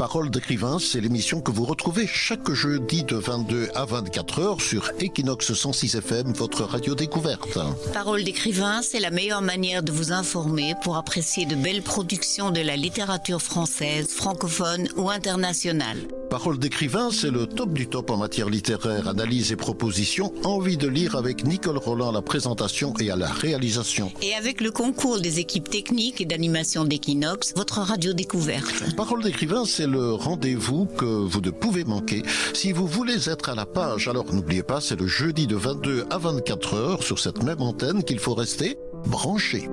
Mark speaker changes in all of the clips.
Speaker 1: Parole d'écrivain, c'est l'émission que vous retrouvez chaque jeudi de 22 à 24 heures sur Equinox 106 FM, votre radio découverte.
Speaker 2: Parole d'écrivain, c'est la meilleure manière de vous informer pour apprécier de belles productions de la littérature française, francophone ou internationale.
Speaker 1: Parole d'écrivain, c'est le top du top en matière littéraire, analyse et propositions. Envie de lire avec Nicole Roland à la présentation et à la réalisation.
Speaker 2: Et avec le concours des équipes techniques et d'animation d'Equinox, votre radio découverte.
Speaker 1: Parole d'écrivain, c'est le rendez-vous que vous ne pouvez manquer. Si vous voulez être à la page, alors n'oubliez pas, c'est le jeudi de 22 à 24 heures sur cette même antenne qu'il faut rester branché.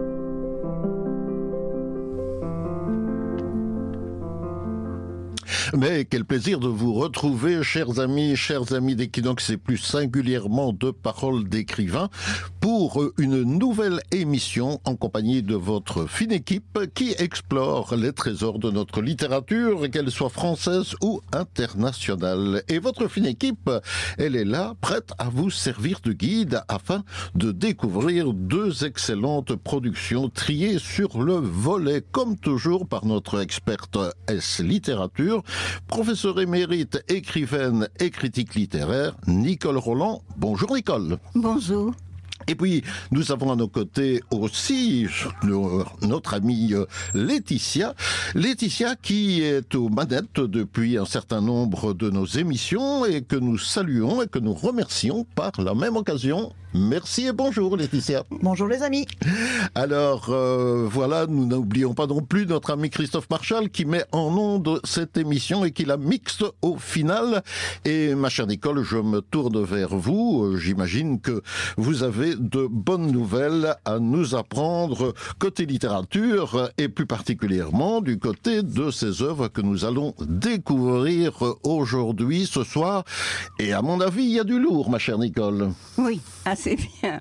Speaker 1: Mais quel plaisir de vous retrouver, chers amis d'Equinox et plus singulièrement de Parole d'écrivain, pour une nouvelle émission en compagnie de votre fine équipe qui explore les trésors de notre littérature, qu'elle soit française ou internationale. Et votre fine équipe, elle est là, prête à vous servir de guide afin de découvrir deux excellentes productions triées sur le volet, comme toujours par notre experte S littérature, professeure émérite, écrivaine et critique littéraire, Nicole Roland. Bonjour Nicole.
Speaker 3: Bonjour.
Speaker 1: Et puis, nous avons à nos côtés aussi notre amie Laetitia. Laetitia qui est aux manettes depuis un certain nombre de nos émissions et que nous saluons et que nous remercions par la même occasion. Merci et bonjour Laetitia.
Speaker 3: Bonjour les amis.
Speaker 1: Alors voilà, nous n'oublions pas non plus notre ami Christophe Marchal qui met en onde cette émission et qui la mixe au final. Et ma chère Nicole, je me tourne vers vous. J'imagine que vous avez de bonnes nouvelles à nous apprendre côté littérature et plus particulièrement du côté de ces œuvres que nous allons découvrir aujourd'hui, ce soir. Et à mon avis, il y a du lourd, ma chère Nicole.
Speaker 3: Oui, assez bien.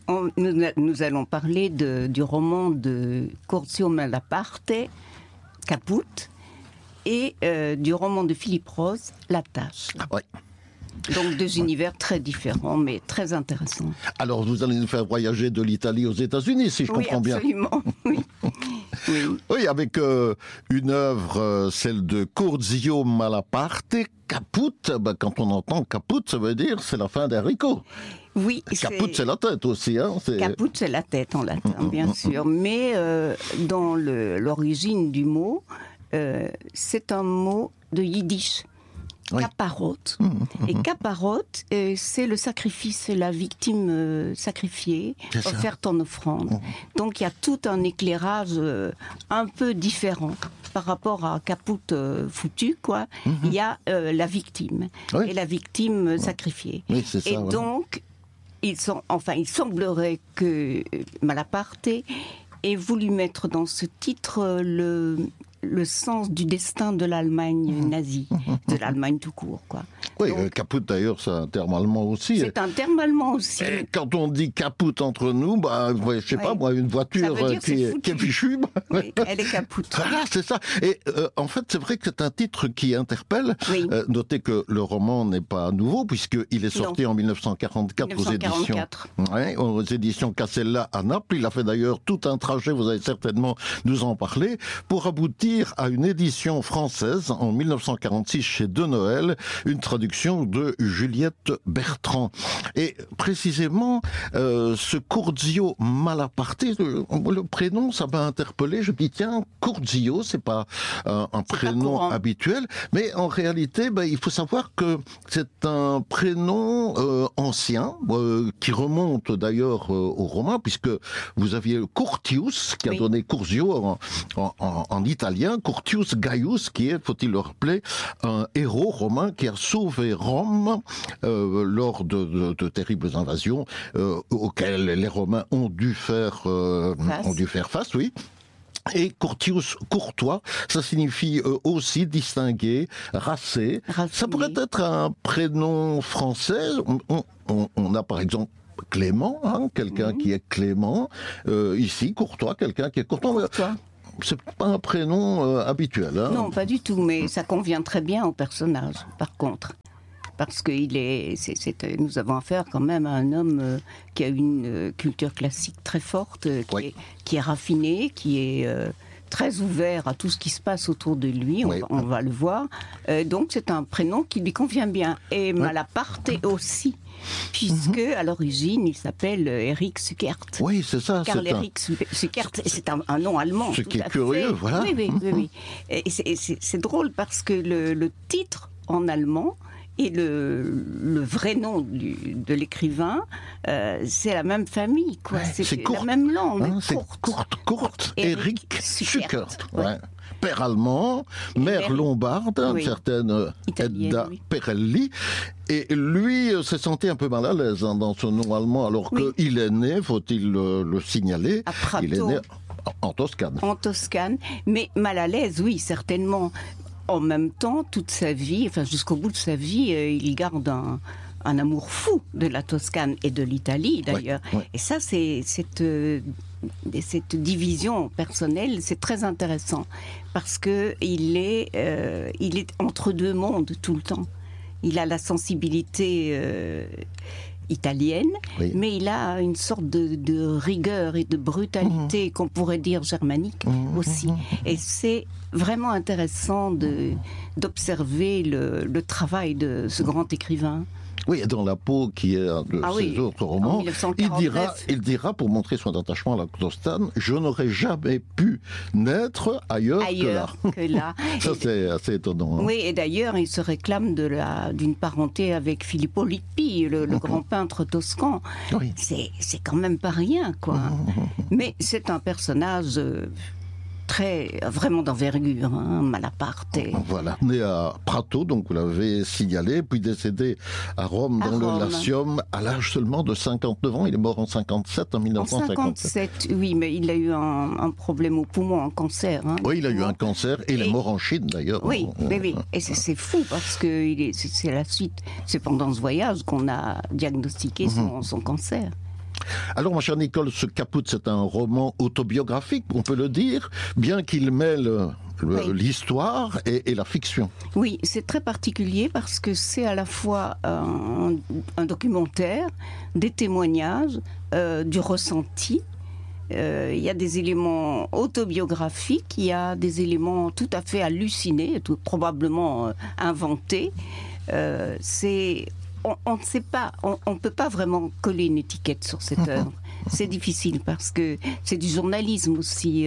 Speaker 3: Nous allons parler du roman de Curzio Malaparte, Caput, et du roman de Philippe Rose, La Tâche.
Speaker 1: Ah, ouais.
Speaker 3: Donc deux univers très différents, mais très intéressants.
Speaker 1: Alors vous allez nous faire voyager de l'Italie aux États-Unis, si je comprends bien.
Speaker 3: Oui, absolument. Oui.
Speaker 1: Oui, avec une œuvre, celle de Curzio Malaparte, Caput. Ben, quand on entend Caput, ça veut dire c'est la fin d'Enrico.
Speaker 3: Oui,
Speaker 1: Caput, c'est la tête aussi. Hein,
Speaker 3: Caput, c'est la tête en latin, bien sûr. Mais dans l'origine du mot, c'est un mot de yiddish.
Speaker 1: Oui.
Speaker 3: Caparot. Et caparot, c'est le sacrifice, c'est la victime sacrifiée, offerte en offrande. Donc il y a tout un éclairage un peu différent par rapport à Caput foutu, quoi. Il y a la victime et la victime sacrifiée.
Speaker 1: Oui, c'est ça,
Speaker 3: et donc, il semblerait que Malaparte ait voulu mettre dans ce titre le sens du destin de l'Allemagne nazie, de l'Allemagne tout court, quoi.
Speaker 1: Oui, Caput d'ailleurs, c'est un terme allemand aussi.
Speaker 3: C'est un terme allemand aussi.
Speaker 1: Et quand on dit Caput entre nous, je sais pas, moi, une voiture qui est fichue.
Speaker 3: Oui, elle est Caput.
Speaker 1: Voilà, c'est ça. Et en fait, c'est vrai que c'est un titre qui interpelle. Oui. Notez que le roman n'est pas nouveau, puisqu'il est sorti en 1944 aux éditions Cassella à Naples. Il a fait d'ailleurs tout un trajet, vous allez certainement nous en parler, pour aboutir à une édition française en 1946 chez De Noël, une traduction de Juliette Bertrand. Et précisément, ce Curzio Malaparte, le prénom, ça m'a interpellé. Je me dis, tiens, Curzio, c'est pas un prénom habituel, mais en réalité, il faut savoir que c'est un prénom ancien, qui remonte d'ailleurs aux Romains, puisque vous aviez Curtius, qui a donné Curzio en italien, Curtius Gaius, qui est, faut-il le rappeler, un héros romain qui a sauvé Rome lors de terribles invasions auxquelles les Romains ont dû faire face, oui. Et Curtius, courtois, ça signifie aussi distingué, racé. Ça pourrait être un prénom français. On a par exemple Clément, quelqu'un qui est Clément. Ici, Courtois, quelqu'un qui est Courtois. C'est pas un prénom habituel.
Speaker 3: Non, pas du tout, mais ça convient très bien au personnage, par contre. Parce que nous avons affaire quand même à un homme qui a une culture classique très forte, qui est raffiné, qui est très ouvert à tout ce qui se passe autour de lui, on va le voir. Donc c'est un prénom qui lui convient bien. Et Malaparte aussi, puisque à l'origine il s'appelle Eric Suckert.
Speaker 1: Oui, c'est ça.
Speaker 3: Karl Eric Suckert, c'est un nom allemand.
Speaker 1: Ce qui est curieux, voilà.
Speaker 3: Oui. Et c'est drôle parce que le titre en allemand et le vrai nom de l'écrivain, c'est la même famille, quoi. C'est la même langue.
Speaker 1: C'est courte. Eric Suckert. Ouais. Père allemand, mère lombarde, une certaine Edda Perelli. Et lui s'est senti un peu mal à l'aise dans ce nom allemand, alors qu'il est né, faut-il le signaler,
Speaker 3: à Prato.
Speaker 1: Il est né en Toscane.
Speaker 3: En Toscane, mais mal à l'aise, oui, certainement. En même temps, toute sa vie, enfin jusqu'au bout de sa vie, il garde un amour fou de la Toscane et de l'Italie d'ailleurs. Et ça, cette division personnelle, c'est très intéressant parce que il est entre deux mondes tout le temps. Il a la sensibilité italienne, mais il a une sorte de rigueur et de brutalité qu'on pourrait dire germanique aussi. Et c'est vraiment intéressant d'observer le travail de ce grand écrivain.
Speaker 1: Oui, et dans La peau, qui est un de ses autres romans, il dira, pour montrer son attachement à la Toscane, je n'aurais jamais pu naître ailleurs que là. Ça, c'est assez étonnant.
Speaker 3: Oui, et d'ailleurs, il se réclame d'une parenté avec Filippo Lippi, le grand peintre toscan. Oui. C'est quand même pas rien, quoi. Mais c'est un personnage vraiment d'envergure, Malaparte.
Speaker 1: Voilà, né à Prato, donc vous l'avez signalé, puis décédé à Rome, dans le Latium, à l'âge seulement de 59 ans. Il est mort en 57, en 1957.
Speaker 3: En 57, oui, mais il a eu un problème au poumon, un cancer.
Speaker 1: Oui, il a eu un cancer, et il est mort en Chine, d'ailleurs.
Speaker 3: Oui, et c'est fou, parce que c'est la suite, c'est pendant ce voyage qu'on a diagnostiqué son cancer.
Speaker 1: Alors, ma chère Nicole, ce Caput, c'est un roman autobiographique, on peut le dire, bien qu'il mêle l'histoire et la fiction. Oui,
Speaker 3: c'est très particulier parce que c'est à la fois un documentaire, des témoignages, du ressenti. Il y a des éléments autobiographiques, il y a des éléments tout à fait hallucinés, probablement inventés. On ne sait pas, on ne peut pas vraiment coller une étiquette sur cette œuvre. C'est difficile parce que c'est du journalisme aussi.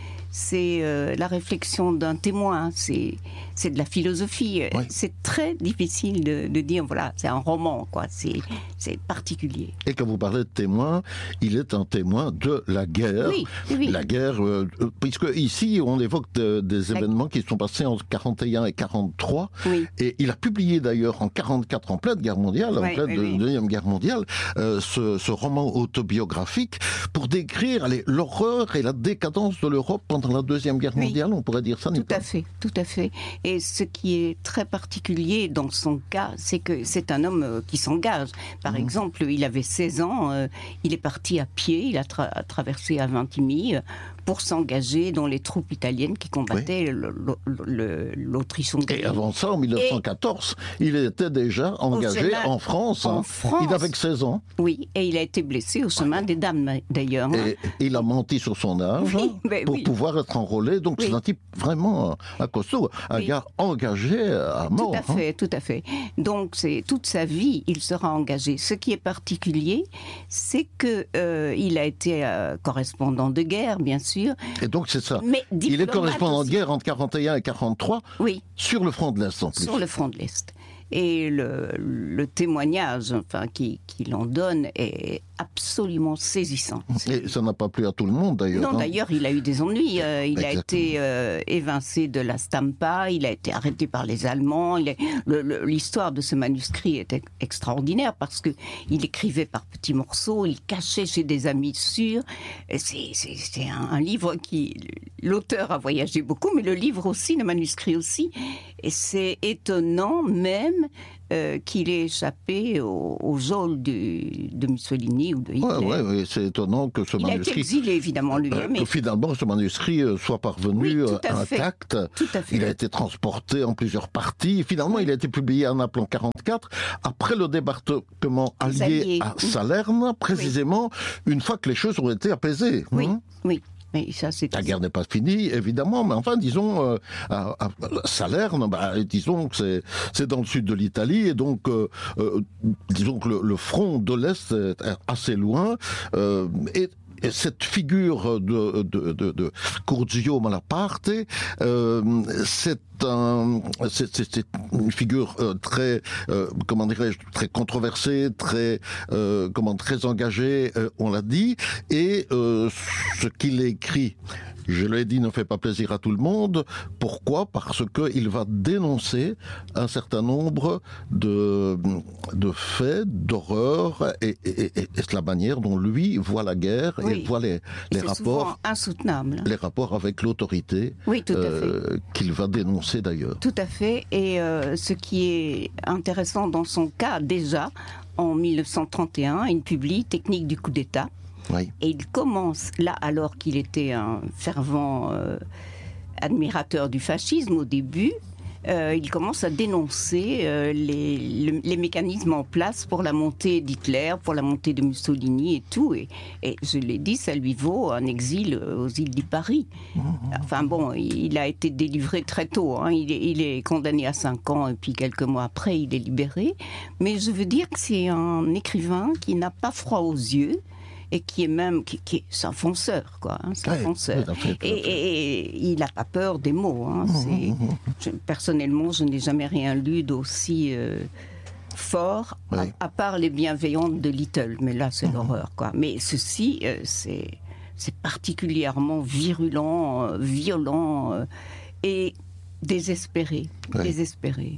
Speaker 3: C'est la réflexion d'un témoin, c'est de la philosophie. Oui. C'est très difficile de dire, voilà, c'est un roman, quoi. C'est particulier.
Speaker 1: Et quand vous parlez de témoin, il est un témoin de la guerre. Oui. La guerre, puisque ici, on évoque des événements qui sont passés entre 41 et 43. Oui. Et il a publié d'ailleurs en 44, en pleine guerre mondiale, en pleine Deuxième Guerre mondiale, ce roman autobiographique pour décrire l'horreur et la décadence de l'Europe pendant la Deuxième Guerre mondiale, on pourrait dire ça,
Speaker 3: Nicole ? Tout à fait. Et ce qui est très particulier dans son cas, c'est que c'est un homme qui s'engage. Par exemple, il avait 16 ans, il est parti à pied, il a traversé à Vintimille pour s'engager dans les troupes italiennes qui combattaient l'Autriche-Hongrie.
Speaker 1: Et avant ça, en 1914, il était déjà engagé en France. Il avait que 16 ans.
Speaker 3: Oui, et il a été blessé au chemin des Dames, d'ailleurs.
Speaker 1: Et il a menti sur son âge pour pouvoir être enrôlé. Donc c'est un type vraiment un costaud, un gars engagé à mort.
Speaker 3: Tout à fait. Donc toute sa vie, il sera engagé. Ce qui est particulier, c'est qu'il a été correspondant de guerre, bien sûr.
Speaker 1: Et donc c'est ça. Il est correspondant de guerre entre 41 et 43 sur le front de l'Est en plus.
Speaker 3: Sur le front de l'Est. Et le témoignage qu'il en donne est absolument saisissant.
Speaker 1: Et ça n'a pas plu à tout le monde d'ailleurs.
Speaker 3: Non, d'ailleurs, il a eu des ennuis. Il a été évincé de la Stampa, il a été arrêté par les Allemands. L'histoire de ce manuscrit est extraordinaire parce qu'il écrivait par petits morceaux, il cachait chez des amis sûrs. C'est un livre qui... L'auteur a voyagé beaucoup, mais le livre aussi, le manuscrit aussi. Et c'est étonnant même qu'il ait échappé au geôle de Mussolini ou de Hitler.
Speaker 1: Oui, c'est étonnant que ce manuscrit...
Speaker 3: Il a été exilé, évidemment, lui.
Speaker 1: Que finalement, ce manuscrit soit parvenu intact.
Speaker 3: Tout à fait.
Speaker 1: Il a été transporté en plusieurs parties. Finalement, il a été publié à Naples en 1944, après le débarquement allié à Salerne, précisément, une fois que les choses ont été apaisées.
Speaker 3: Oui. Mais ça,
Speaker 1: la guerre n'est pas finie, évidemment, mais enfin, disons, à Salerne, disons que c'est dans le sud de l'Italie, et donc, disons que le front de l'Est est assez loin, et cette figure de Curzio Malaparte, c'est une figure très, comment dirais-je, très controversée, très engagée, on l'a dit, et ce qu'il écrit, je l'ai dit, ne fait pas plaisir à tout le monde. Pourquoi ? Parce qu'il va dénoncer un certain nombre de faits, d'horreurs, et la manière dont lui voit la guerre, et voit les rapports
Speaker 3: insoutenables.
Speaker 1: Les rapports avec l'autorité,
Speaker 3: tout à fait.
Speaker 1: Qu'il va dénoncer d'ailleurs.
Speaker 3: Tout à fait. Et ce qui est intéressant dans son cas, déjà, en 1931, il publie Technique du coup d'État.
Speaker 1: Oui.
Speaker 3: Et il commence, là, alors qu'il était un fervent admirateur du fascisme au début, il commence à dénoncer les mécanismes en place pour la montée d'Hitler, pour la montée de Mussolini et tout. Et je l'ai dit, ça lui vaut un exil aux îles du Paris. Enfin bon, il a été délivré très tôt. Hein. Il est condamné à 5 ans et puis quelques mois après, il est libéré. Mais je veux dire que c'est un écrivain qui n'a pas froid aux yeux, et qui est même, c'est un fonceur, quoi. Hein, c'est un fonceur. Et il n'a pas peur des mots. Hein, personnellement, je n'ai jamais rien lu d'aussi fort, à part Les Bienveillantes de Little. Mais là, c'est l'horreur, quoi. Mais ceci, c'est particulièrement virulent, violent et désespéré. Désespéré.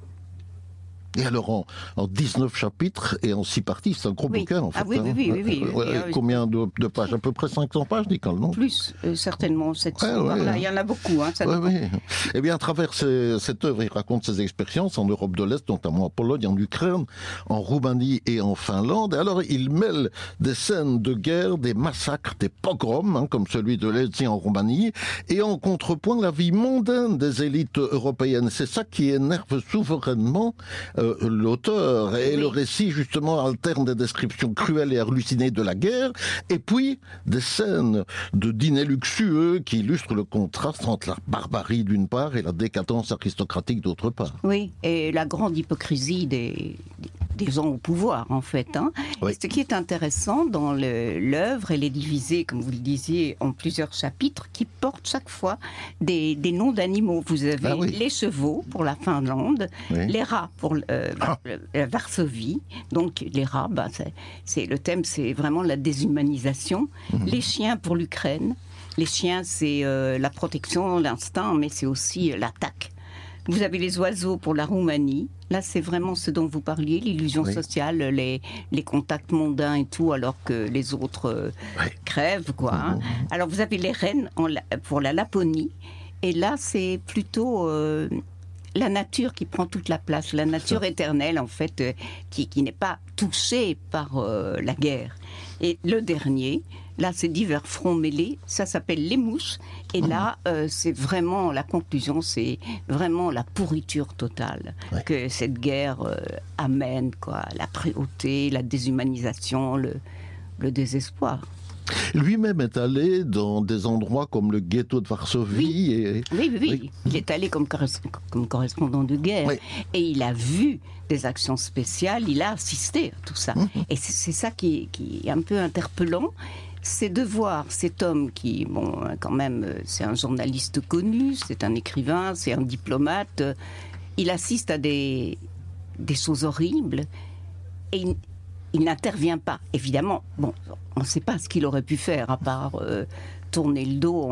Speaker 1: Et alors, en 19 chapitres et en 6 parties, c'est un gros bouquin, en fait.
Speaker 3: Ah oui.
Speaker 1: Combien de pages ? À peu près 500 pages, Nicole, non ?
Speaker 3: Plus, certainement, 700 par là. Il y en a beaucoup, hein, ça dépend.
Speaker 1: Eh bien, à travers cette œuvre, il raconte ses expériences en Europe de l'Est, notamment en Pologne, en Ukraine, en Roumanie et en Finlande. Et alors, il mêle des scènes de guerre, des massacres, des pogroms, hein, comme celui de Lezhë en Roumanie, et en contrepoint, la vie mondaine des élites européennes. C'est ça qui énerve souverainement l'auteur, et le récit justement alterne des descriptions cruelles et hallucinées de la guerre, et puis des scènes de dîners luxueux qui illustrent le contraste entre la barbarie d'une part et la décadence aristocratique d'autre part.
Speaker 3: Oui, et la grande hypocrisie des gens au pouvoir, en fait. Hein. Oui. Ce qui est intéressant dans l'œuvre, elle est divisée, comme vous le disiez, en plusieurs chapitres qui portent chaque fois des noms d'animaux. Vous avez les chevaux pour la Finlande, les rats pour la Varsovie. Donc les rats, le thème, c'est vraiment la déshumanisation. Les chiens pour l'Ukraine. Les chiens, c'est la protection, l'instinct, mais c'est aussi l'attaque. Vous avez les oiseaux pour la Roumanie. Là, c'est vraiment ce dont vous parliez, l'illusion sociale, les contacts mondains et tout, alors que les autres crèvent, quoi. Hein. Alors, vous avez les rennes pour la Laponie. Et là, c'est plutôt la nature qui prend toute la place. La nature éternelle, en fait, qui n'est pas touchée par la guerre. Et le dernier, là, c'est divers fronts mêlés. Ça s'appelle Les Mouches. Et là, c'est vraiment la conclusion, c'est vraiment la pourriture totale que cette guerre amène, quoi. La cruauté, la déshumanisation, le désespoir.
Speaker 1: Lui-même est allé dans des endroits comme le ghetto de Varsovie.
Speaker 3: Oui. Il est allé comme correspondant de guerre. Et il a vu des actions spéciales, il a assisté à tout ça. Et c'est ça qui est un peu interpellant. C'est de voir cet homme qui, quand même, c'est un journaliste connu, c'est un écrivain, c'est un diplomate. Il assiste à des choses horribles et il n'intervient pas. Évidemment, on ne sait pas ce qu'il aurait pu faire, à part tourner le dos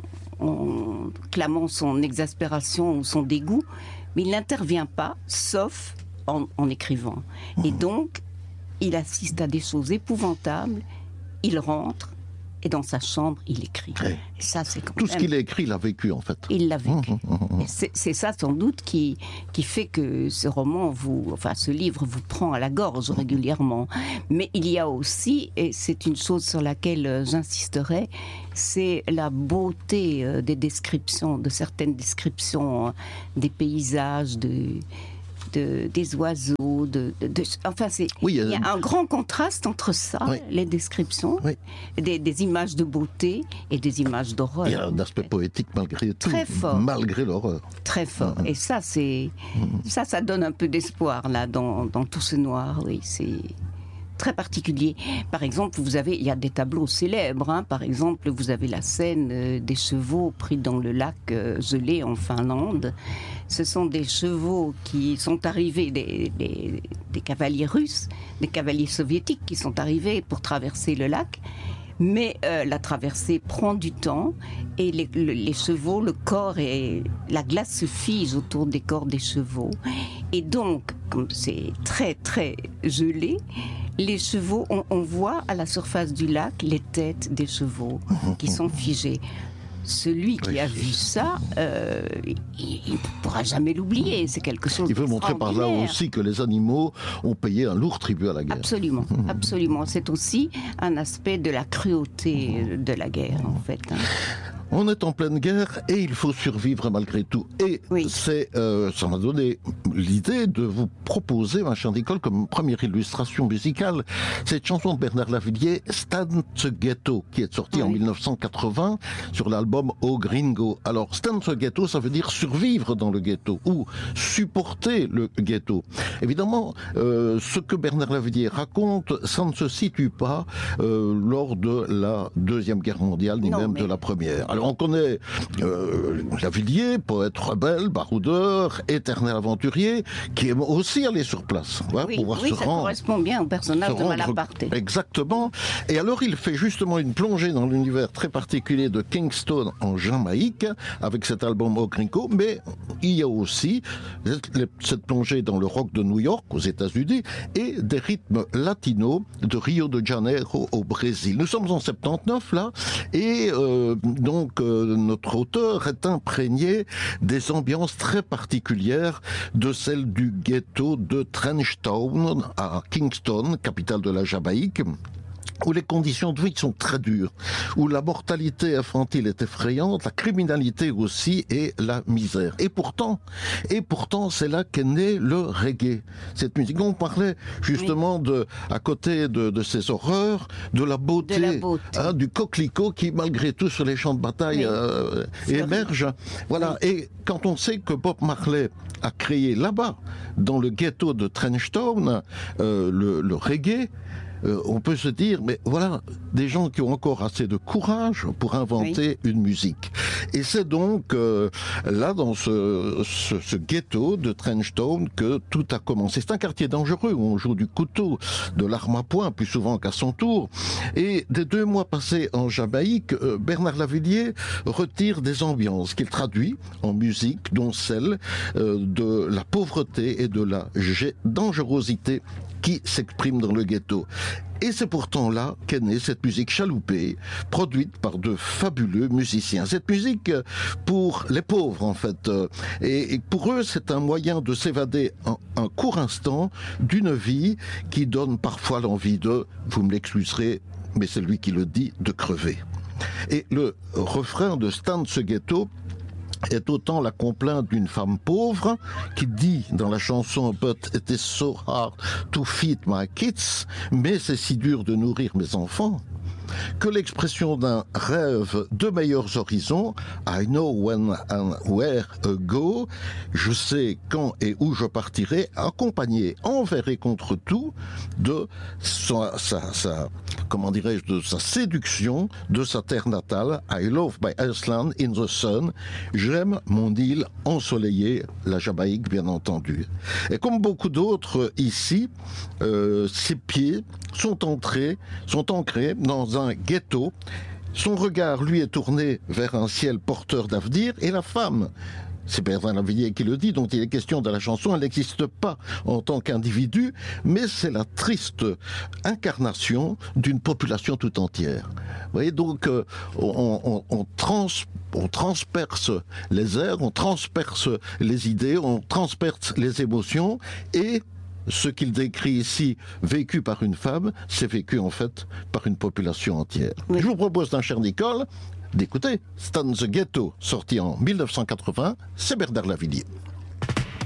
Speaker 3: en clamant son exaspération ou son dégoût, mais il n'intervient pas, sauf en écrivant. Et donc, il assiste à des choses épouvantables, il rentre, et dans sa chambre, il écrit. Et ça, c'est quand
Speaker 1: tout ce qu'il a écrit, il l'a vécu, en fait.
Speaker 3: Il l'a vécu. C'est ça, sans doute, qui fait que ce roman, ce livre vous prend à la gorge régulièrement. Mais il y a aussi, et c'est une chose sur laquelle j'insisterai, c'est la beauté des descriptions, de certaines descriptions des paysages, des oiseaux, enfin il y a un grand contraste entre ça, les descriptions, des images de beauté et des images d'horreur.
Speaker 1: Il y a un aspect poétique malgré tout,
Speaker 3: très fort,
Speaker 1: malgré l'horreur.
Speaker 3: Très fort. Et ça, ça donne un peu d'espoir là dans tout ce noir. Oui, c'est très particulier. Par exemple, il y a des tableaux célèbres. Par exemple, vous avez la scène des chevaux pris dans le lac gelé en Finlande. Ce sont des chevaux qui sont arrivés, des cavaliers russes, des cavaliers soviétiques qui sont arrivés pour traverser le lac. Mais la traversée prend du temps et les chevaux, le corps et la glace se fige autour des corps des chevaux. Et donc, comme c'est très très gelé, les chevaux, on voit à la surface du lac les têtes des chevaux qui sont figées. Celui qui a vu ça, il ne pourra jamais l'oublier. C'est quelque chose.
Speaker 1: Il veut montrer par là aussi que les animaux ont payé un lourd tribut à la guerre.
Speaker 3: Absolument, absolument. C'est aussi un aspect de la cruauté de la guerre, en fait.
Speaker 1: On est en pleine guerre et il faut survivre malgré tout. Et ça m'a donné l'idée de vous proposer, ma chère Nicole, comme première illustration musicale, cette chanson de Bernard Lavilliers, Stanze Ghetto, qui est sortie en 1980 sur l'album O Gringo. Alors, Stanze Ghetto, ça veut dire survivre dans le ghetto ou supporter le ghetto. Évidemment, ce que Bernard Lavilliers raconte, ça ne se situe pas lors de la Deuxième Guerre mondiale, ni même de la Première. Alors on connaît Lavilliers, poète rebelle, baroudeur, éternel aventurier, qui aime aussi aller sur place.
Speaker 3: Ça correspond bien au personnage de Malaparte.
Speaker 1: Exactement. Et alors il fait justement une plongée dans l'univers très particulier de Kingston en Jamaïque, avec cet album O Gringo, mais il y a aussi cette plongée dans le rock de New York, aux États-Unis, et des rythmes latinos de Rio de Janeiro au Brésil. Nous sommes en 79 là, et donc notre auteur est imprégné des ambiances très particulières de celles du ghetto de Trenchtown à Kingston, capitale de la Jamaïque, où les conditions de vie sont très dures, où la mortalité infantile est effrayante, la criminalité aussi et la misère. Et pourtant, c'est là qu'est né le reggae. Cette musique, on parlait justement à côté de ces horreurs, de la beauté, du coquelicot qui, malgré tout, sur les champs de bataille, émerge. Voilà. Et quand on sait que Bob Marley a créé là-bas, dans le ghetto de Trenchtown, le reggae, on peut se dire, mais voilà, des gens qui ont encore assez de courage pour inventer une musique. Et c'est donc là, dans ce ghetto de Trenchtown, que tout a commencé. C'est un quartier dangereux où on joue du couteau, de l'arme à poing, plus souvent qu'à son tour. Et des 2 mois passés en Jamaïque, Bernard Lavilliers retire des ambiances qu'il traduit en musique, dont celle de la pauvreté et de la dangerosité qui s'exprime dans le ghetto. Et c'est pourtant là qu'est née cette musique chaloupée, produite par de fabuleux musiciens. Cette musique pour les pauvres, en fait. Et pour eux, c'est un moyen de s'évader en un court instant d'une vie qui donne parfois l'envie vous me l'excuserez, mais c'est lui qui le dit, de crever. Et le refrain de Stanze Ghetto est autant la complainte d'une femme pauvre qui dit dans la chanson « But it is so hard to feed my kids » mais c'est si dur de nourrir mes enfants, que l'expression d'un rêve de meilleurs horizons. I know when and where I go. Je sais quand et où je partirai, accompagné envers et contre tout de sa séduction de sa terre natale. I love my Iceland in the sun. J'aime mon île ensoleillée, la Jamaïque bien entendu. Et comme beaucoup d'autres ici, ses pieds sont ancrés dans un ghetto. Son regard, lui, est tourné vers un ciel porteur d'avenir, et la femme, c'est Bernard Lavilliers qui le dit, dont il est question dans la chanson, elle n'existe pas en tant qu'individu, mais c'est la triste incarnation d'une population tout entière. Vous voyez, donc on transperce les airs, on transperce les idées, on transperce les émotions, et ce qu'il décrit ici, vécu par une femme, c'est vécu en fait par une population entière. Oui. Je vous propose, d'un cher Nicole, d'écouter Stanze Ghetto, sorti en 1980, c'est Bernard Lavilliers.